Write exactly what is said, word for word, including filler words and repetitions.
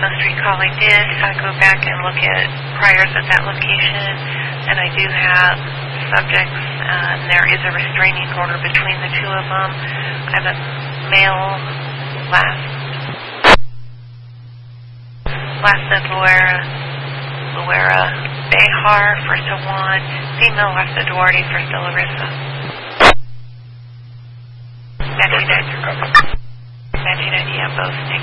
most recall I did. I go back and look at priors at that location, and I do have subjects. Uh, there is a restraining order between the two of them. I have a male last last at Luera, Luera Behar, first to one, female last at Duarte, first to Larissa. Matching ID, yeah, both